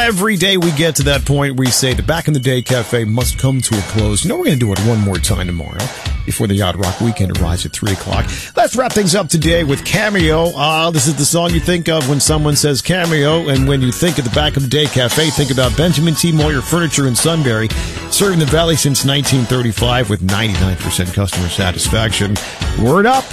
every day we get to that point we say the Back in the Day Cafe must come to a close. You know, we're going to do it one more time tomorrow before the Yacht Rock Weekend arrives at 3 o'clock. Let's wrap things up today with Cameo. This is the song you think of when someone says Cameo, and when you think of the Back of the Day Cafe, think about Benjamin T. Moyer Furniture in Sunbury, serving the Valley since 1935 with 99% customer satisfaction. Word up!